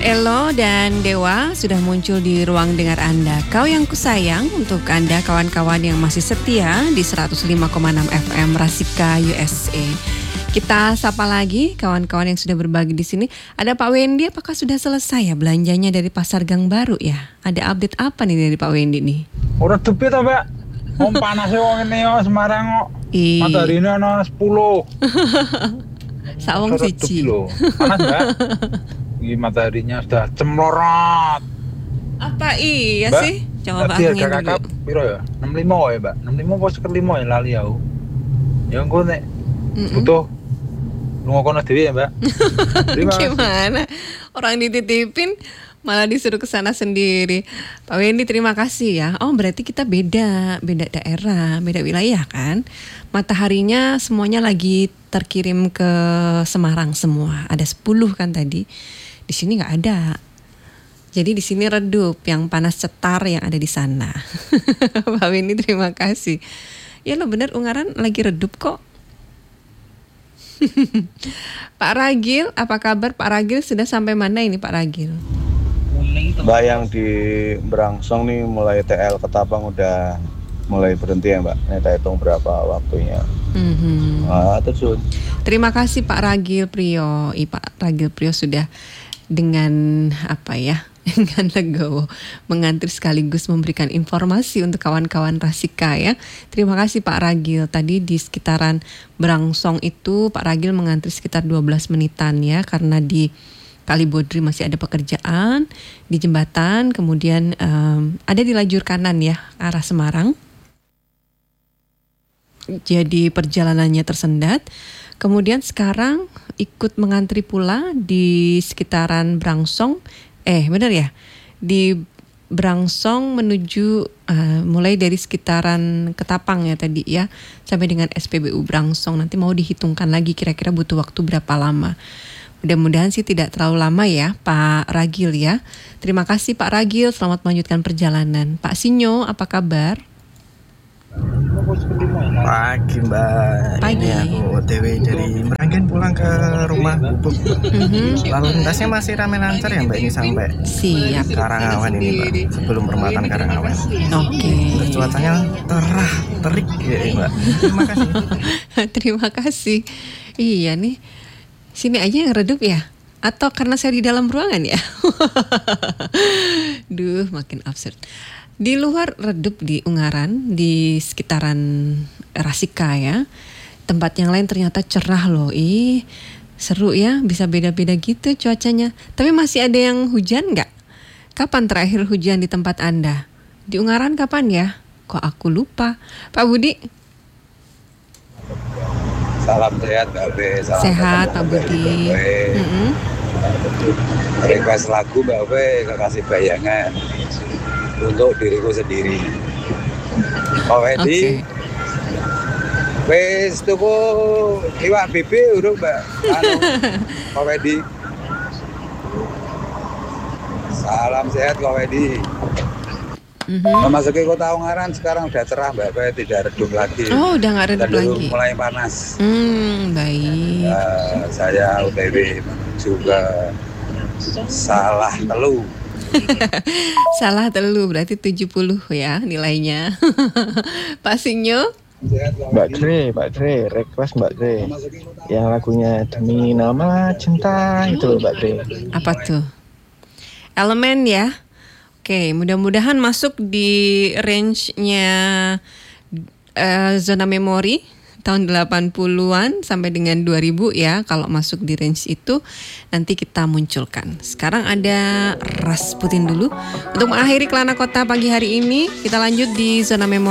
Elo dan Dewa sudah muncul di ruang dengar Anda. Kau yang kusayang, untuk Anda kawan-kawan yang masih setia di 105,6 FM Rasika USA. Kita sapa lagi kawan-kawan yang sudah berbagi di sini. Ada Pak Wendy, apakah sudah selesai ya belanjanya dari Pasar Gang Baru ya? Ada update apa nih dari Pak Wendy nih? Ora dupi to, Mbak. Wong panas wong ngene yo Semarang kok. Matarine ana 10. Sawong siji. Panas, Mbak. Ini mataharinya sudah cemlorot. Apa iya Mbak, sih? Coba tadi Bang harga kakap piro ya? 65 ya, Mbak. 65 apa 5 ya lali aku. Ya engko nek butuh lunga kono dhewe ya, Mbak. Gimana? Orang dititipin malah disuruh ke sana sendiri. Pak Wendy, terima kasih ya. Oh, berarti kita beda daerah, beda wilayah kan? Mataharinya semuanya lagi terkirim ke Semarang semua. Ada 10 kan tadi. Di sini nggak ada. Jadi di sini redup, yang panas cetar yang ada di sana. Pak Wendy, terima kasih. Ya lo bener, Ungaran lagi redup kok. Pak Ragil, apa kabar Pak Ragil? Sudah sampai mana ini Pak Ragil? Mbak, yang di Brangsong nih mulai TL Ketapang udah mulai berhenti ya Mbak. Ini kita hitung berapa waktunya. Terus. Terima kasih Pak Ragil Priyo. Pak Ragil Priyo sudah dengan apa ya? Dengan legowo mengantri sekaligus memberikan informasi untuk kawan-kawan Rasika ya. Terima kasih Pak Ragil. Tadi di sekitaran Brangsong itu Pak Ragil mengantri sekitar 12 menitan ya, karena di Kalibodri masih ada pekerjaan di jembatan, kemudian ada di lajur kanan ya arah Semarang. Jadi perjalanannya tersendat. Kemudian sekarang ikut mengantri pula di sekitaran Brangsong. Benar ya? Di Brangsong menuju mulai dari sekitaran Ketapang ya tadi ya, sampai dengan SPBU Brangsong. Nanti mau dihitungkan lagi kira-kira butuh waktu berapa lama. Mudah-mudahan sih tidak terlalu lama ya Pak Ragil ya. Terima kasih Pak Ragil, selamat melanjutkan perjalanan. Pak Sinyo, apa kabar? Pagi Mbak. Pagi. Ini aku OTW dari Meranggen pulang ke rumah Bubuk. Lalu lintasnya masih ramai lancar ya Mbak, ini sampai Siap. Karangawan ini Mbak, sebelum perempatan Karangawan. Oke. Terus cuacanya terik ya Mbak. Terima kasih. Terima kasih. Iya nih, sini aja yang redup ya? Atau karena saya di dalam ruangan ya? Duh, makin absurd. Di luar redup di Ungaran, di sekitaran Rasika ya. Tempat yang lain ternyata cerah loh. Seru ya, bisa beda-beda gitu cuacanya. Tapi masih ada yang hujan nggak? Kapan terakhir hujan di tempat Anda? Di Ungaran kapan ya? Kok aku lupa. Pak Budi? Salam sehat Mbak Be. Sehat Pak Budi. Request lagu Mbak Be, kasih bayangan untuk diriku sendiri. Pak Wendy, wes tuku iwak bibi urung Mbak? Pak Wendy. Salam sehat Pak Wendy. Memasuki kota Ungaran sekarang udah cerah Mbak Be, tidak redup lagi. Oh, udah nggak redup lagi. Mulai panas. Baik. Saya UTW menuju ke Salah Telu. Salah Telu berarti 70 ya nilainya. Pak Sinyo? Mbak Dre, request Mbak Dre. Yang lagunya Demi Nama Cinta itu Mbak Dre. Apa tuh? Elemen ya. Oke, mudah-mudahan masuk di range-nya zona memori tahun 80-an sampai dengan 2000 ya. Kalau masuk di range itu nanti kita munculkan. Sekarang ada Rasputin dulu. Untuk mengakhiri Kelana Kota pagi hari ini, kita lanjut di zona memori.